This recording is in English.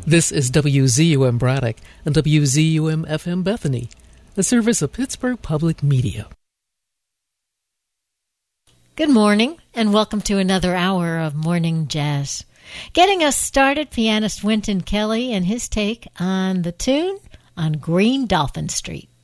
This is WZUM Braddock and WZUM FM Bethany, a service of Pittsburgh Public Media. Good morning, and welcome to another hour of Morning Jazz. Getting us started, pianist Wynton Kelly and his take on the tune on Green Dolphin Street.